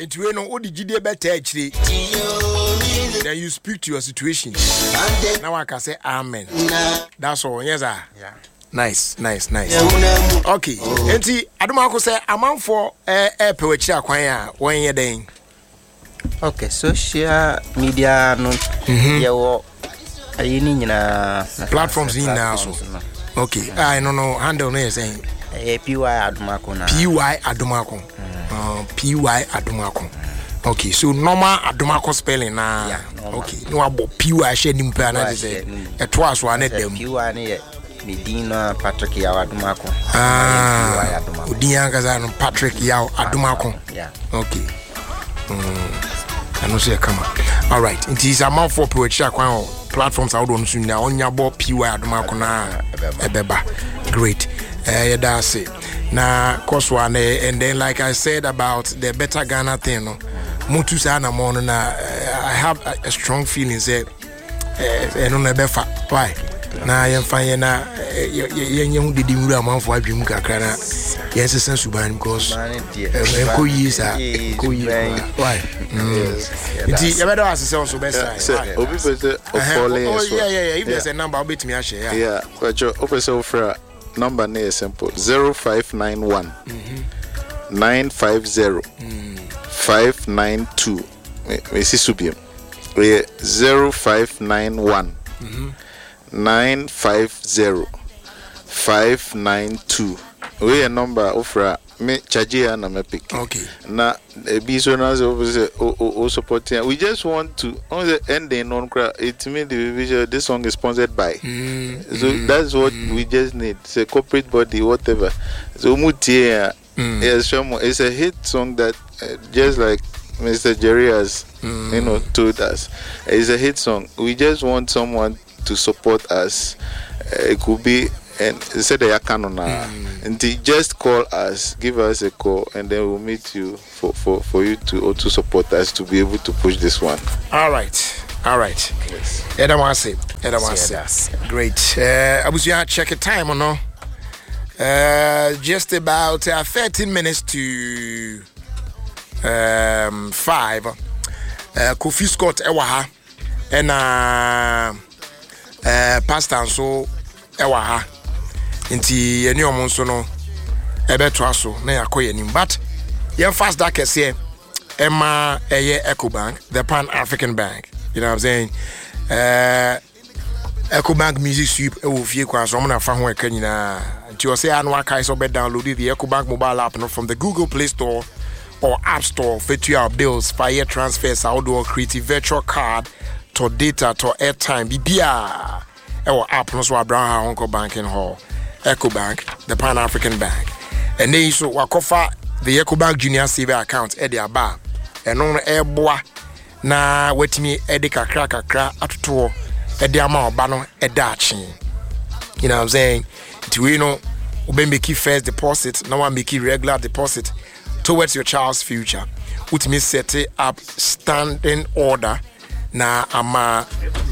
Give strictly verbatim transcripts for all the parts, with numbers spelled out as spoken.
It will no odi gide better actually. Then you speak to your situation. Now I can say amen. That's all. Yes, sir. Yeah. Nice, nice, nice. Okay. Enti aduma say amount for eh eh pewechi akwan a when ye den. Okay, social media no ye wo ayi ni nyina platforms ni na so. Okay. I no no handle no saying. Eh P Y Adumako na. P Y Adumako. Uh P Y Adumako. Okay, so normal Adumako spelling na. Yeah, okay. No abo P Y she nim pa na say. E to aso ane dem. P Y ne Medina Patrick Yaw Adumako. Ah. Odiyan kaza no Patrick Yaw Adumako. Yeah. Okay. Mm. I know say come. All right. It is amount for poetry akwan platforms out on soon now. Onya bo P Y Adumako na ebeba. Great. Eh yeah, that's it. Na Koswane, and then like I said about the Better Ghana thing, no. Mutu sana mono na I have a, a strong feeling say eh no na befa. Why? Na yen fan na yen yen didi wura amanfo adwum kakra na yen sesen suban because eh ko yi sa ko yi. Why? Nti e better as say so best side. Obi pese o falling. Oh yeah yeah yeah, if there's a number obet me a share. Yeah. Yeah, but you pese ofra number name is simple zero five nine one nine five zero five nine two. Me see subium. zero five nine one nine five zero five nine two. We a number offer me charge na me pick. Okay. Na e bi so na say o o supporting. We just want to on the ending on it mean the this song is sponsored by. Mm. So mm. that's what mm. we just need. It's a corporate body whatever. So mutie mm. yes, it's a hit song that uh, just like Mister Jerry has mm. you know told us. It's a hit song. We just want someone to support us. Uh, it could be and said they are canon mm. and they just call us, give us a call, and then we'll meet you for, for, for you to also support us to be able to push this one. All right, all right. Yes. Eda wase, eda wase. Great. Uh, I was gonna check a time or no? Uh, just about uh, thirteen minutes to um five. Uh, Kofi Scott ewaha and uh, uh Pastor so ewaha. Inti eni omo nso no ebeto aso na yakoye nim but yen fast that kese ema eye EcoBank, the Pan African Bank, you know what I'm saying. uh EcoBank music sweep e wo fie kwa so mo na fa ho eka nyina nti o say anu aka so be download the EcoBank mobile app no from the Google Play Store or App Store for your bills, fire transfers, outdoor creative virtual card to data to airtime bibia e wo app no so Abraham Uncle Banking Hall. EcoBank, the Pan African Bank. And then so wakofa the EcoBank Junior Saver account at their bar. And on airboa na wetimi edi kakra kakra atoto edi ama obano edachi. You know what I'm saying? To you know, ube make first deposit, now one make regular deposit towards your child's future. Utimi set up standing order na ama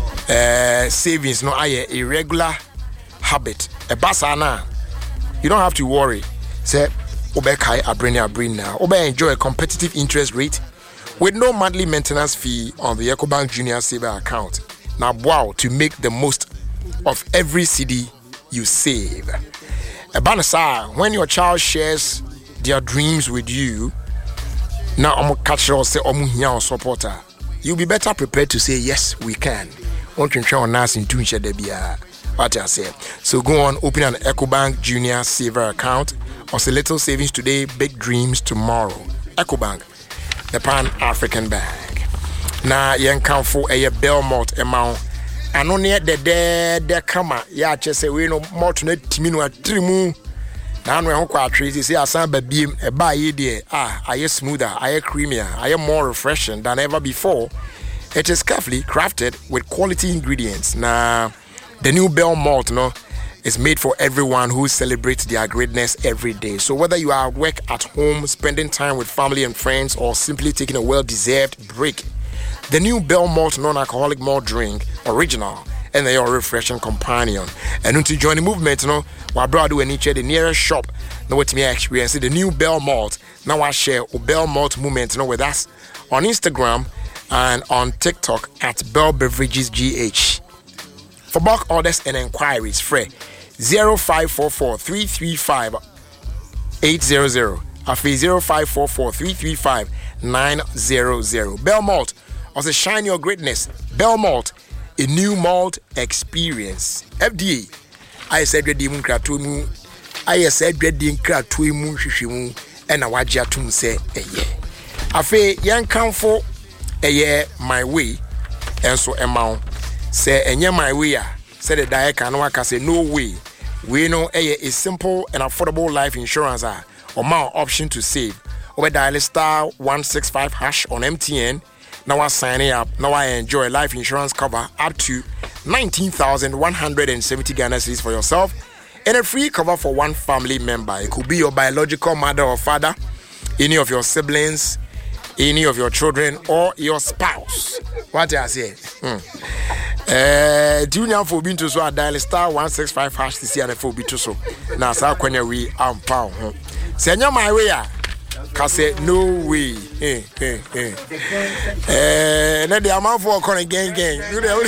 uh, savings no aye irregular habit. A basana, you don't have to worry. Say, Obekai Abrenia Abrin now. Obe enjoy a competitive interest rate with no monthly maintenance fee on the EcoBank Junior Saver account. Now, wow, to make the most of every C D you save. A banasa, when your child shares their dreams with you, now I'm catch or say omu supporter. You'll be better prepared to say yes, we can. Won't you try on us in tune debia? What I say. So go on, open an EcoBank Junior Saver account or say little savings today, big dreams tomorrow. EcoBank, the Pan African Bank. Na yen count for a Belmont amount. And only the de de kama ya just say we no more to net timino at trimu. Now we home treaty say asan beam a buy ye ah I smoother, I creamier, I am more refreshing than ever before. It is carefully crafted with quality ingredients. Now the new Bell Malt no, is made for everyone who celebrates their greatness every day. So whether you are at work, at home, spending time with family and friends, or simply taking a well-deserved break, the new Bell Malt non-alcoholic malt drink, original and they are refreshing companion. And to join the movement, you know, while brother when each the nearest shop, know what me experience the new Bell Malt. Now I share a Bell Malt movement, you know, with us on Instagram and on TikTok at Bell Beverages G H. For bulk orders and inquiries, free zero five four four three three five eight zero zero. Afi zero five four four three three five nine zero zero. Bell Malt, also shine your greatness. Bell Malt, a new malt experience. F D A, I said ready mun kratumu. I said ready kratumu shishimu. And awaji atum say eh yeah. Afi yan kanfo eh yeah my way. And so amount say eh yeah my way ah. Say the diet can waka say no way. We know eh yeah a simple and affordable life insurance ah. Or more option to save. Over dial star one six five hash on M T N. Now I sign up. Now I enjoy life insurance cover up to nineteen thousand one hundred seventy Ghana cedis for yourself, and a free cover for one family member. It could be your biological mother or father, any of your siblings, any of your children, or your spouse. What I say? Hmm. Uh, junior for being to so I dial star one six five hash to see and for be to so. Now, so when we am pound. Send you my way. Kase no way. Eh eh eh. Eh, na the amount for corner gang gang. You know.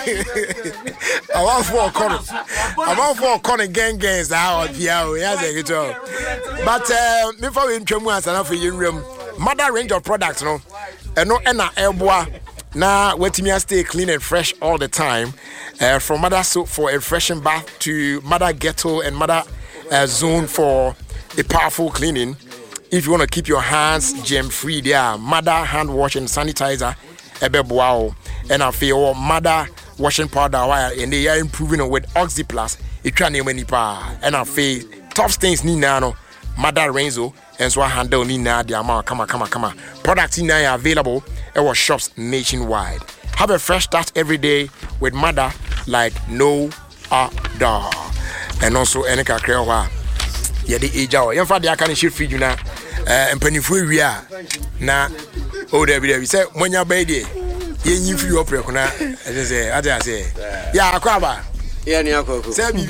Amount for corner. Amount for corner gang gangs how pia we has a good. But uh before we intro mu answer for you room, mother range of products no. Eh no na eboa na wetimi stay clean and fresh all the time. Uh, from mother soap for a refreshing bath to mother ghetto and mother uh, zone for a powerful cleaning. If you want to keep your hands germ free, there mother hand wash and sanitizer ebe wow, and I feel mother washing powder while and they are improving it with Oxyplus. It can name any pa and I feel top stains ni nano mother Renzo and so I handle ni na the amount come on come on come on products in are available at our shops nationwide. Have a fresh start every day with mother like no other. And also any kakrewa. Yeah, the age hour. You find the can ship feed you now. And penny free we are now. Oh, there we say when you're baby, you feel your precona. As I say, as I say, yeah, Quaba. Yeah, Niako. Say, be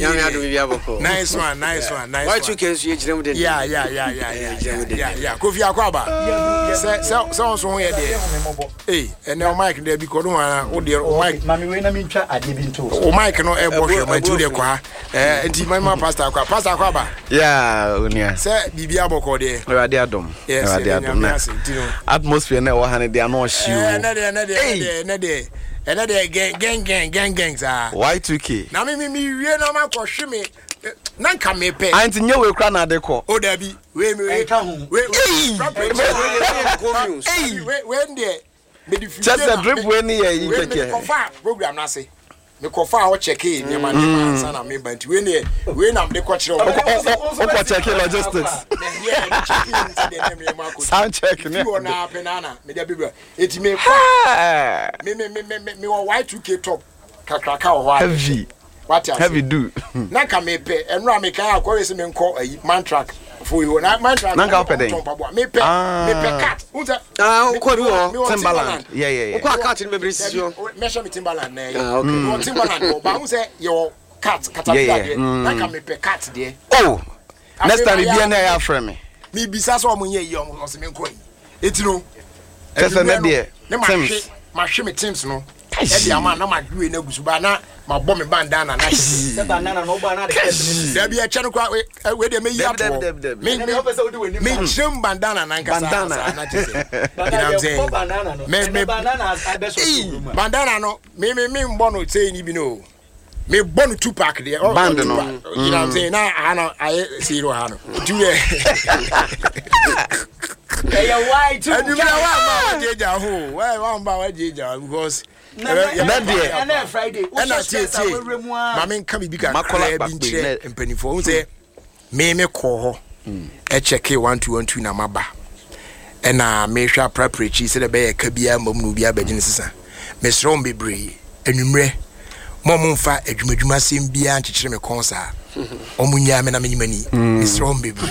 a nice one, nice one, nice one. Why you can see it? Yeah, yeah, yeah, yeah, yeah, yeah, yeah. Kofi Aquaba. Say, so, so, so, here, hey, and now Mike, there because oh, dear, oh, Mike, Mammy, when I'm in chat, I didn't too. Oh, Mike, no, air wash, my two dear qua, and my mom, Pastor Aqua, Pastor Aquaba. Yeah, yeah. Say, Bibiabo Code, Radiadum. Yes, Radiadum. Atmosphere, no one, they are not sure. Hey, Nede. And then gang gang gang gang gangs are Y two K. Now me me me we no man ko hweme nan ka me pe anti nye we kra na de ko o da bi we me we we hey we when there me the future just a drip we ni ye yi keke me fa program na say me ko fa o check in me man answer na me banti we ni we na me ko kire o ko check logistics sound check me you na penana me dia bibra eti me kwa me me me me me Y two K top kakraka o heavy what heavy do na ka me pe enra me kan akore se me nko man track for you na man track na ka pe den me pe me pe cat unta ah ko do Timberland yeah yeah yeah ko cat ni me precision measure me Timberland na ah okay no Timberland ba hu say your cat caterpillar there na ka me pe cat there oh next time be na ya frame me me bisa so mo ye yi o se me nko yi etino tese na there Tims ma hwe me Tims no e dia ma na ma dwe na gusu ba na ma bo me bandana na se bandana no ba na de da bi e che no kwa we de me yi apo me me me chem bandana na nka sa na tese bandana no me bandana as abeso bandana no me me me mbo no say ni bi no me born two pack there oh band no you know what I'm saying na ana I see ro ha no do there eh why too and you know why ma jeja ho why one ba wa jeja because na there na Friday na tie ma me nka bi ka kra bi nche empanifo hu say me me ko ho e check one two one two na maba e na me hwa preparatory say the be ka bia mam no bia bagine sesa me srom bebre anwumre momon fa adwumadwuma sem bia nkyekere me konsa omunya me na menyimani strong baby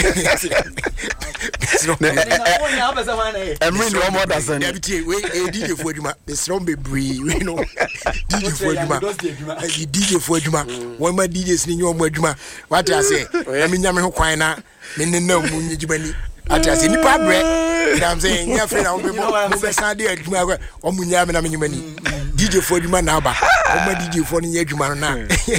Emre no more than sen Dabitie we D J fu adwuma strong baby we no D J fu adwuma D J fu adwuma won ma D Js ni nyo mo adwuma what I say na menya me ho kwan na me ne na omunya adwumani ati ase nipa bre I'm saying ya friend am be mo be san de adwuma omunya me na menyimani D J fu adwuma na aba o ma D J fu no nya adwuma no na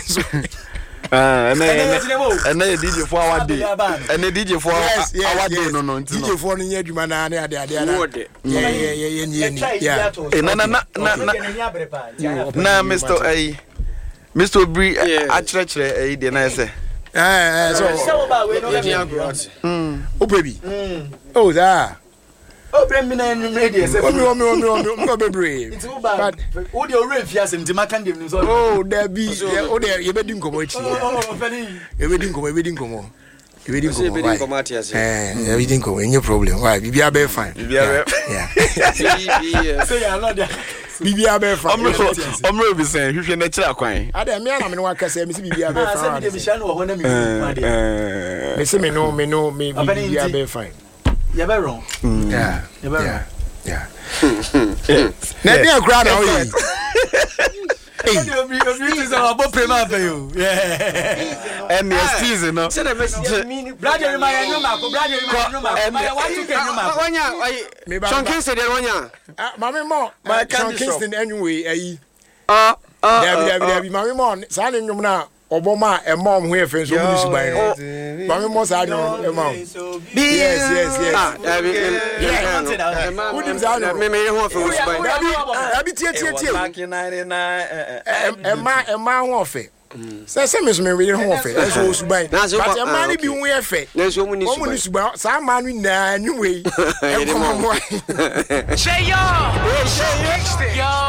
ah na na na D J for our day and D J for our day no no D J for no nya adwuma na na ade ade na yeah yeah yeah yeah yeah na na na na na Mister A Mister Obri achrechere eh de na say eh so mm o baby oh that oh bring me na radio say o me o me o me o me bebre but o de o refia sem ti maka ndem so oh there be o de ye be di nkomo chi ye be di nkomo ye be di nkomo ye be di nkomo eh ye be di nkomo any problem why bibia be fine bibia yeah say ya no there bibia be fine omro omro bi say hwehwe na kira kwan ade me na me no akase me si bibia be fine say me de me sha no ho na me ma de me si me no me no me bibia be fine. You better wrong. Yeah. You better yeah. Yeah. Let me a crowd now. Hey, you you is about payment for you. Yeah. And me season no. Say the message. Brother my no ma ko brother my no ma. I want to get no ma. Wanya, Sean Kingston dey wanya. Ah, mama mo, my Sean Kingston anyway, eh. Ah, ah. Dabi dabi dabi mama mo, sa ne nwum na Obama e mom ho efe so mu suban no. Mama mo sa ne e mom. Yes, yes, yes. Ah, Dabi. Yeah. Who did that? Me me ho efe suban. Dabi, dabi tie tie tie. Back in ninety-nine E ma e ma ho efe. Say say me so me we ho efe. E so suban. But e ma ni bi ho efe. Na so mu ni suban. Omu ni suban. Sa ma no na anwuwe. E ko mo. Say yo. Say yo.